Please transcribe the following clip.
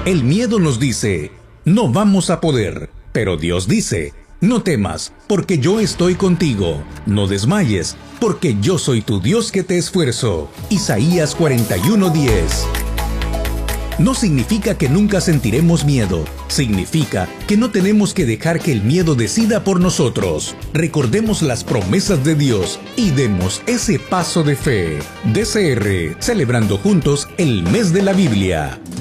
El miedo nos dice, no vamos a poder, pero Dios dice, no temas, porque yo estoy contigo. No desmayes, porque yo soy tu Dios que te esfuerzo. Isaías 41:10. No significa que nunca sentiremos miedo. Significa que no tenemos que dejar que el miedo decida por nosotros. Recordemos las promesas de Dios y demos ese paso de fe. DCR, celebrando juntos el mes de la Biblia.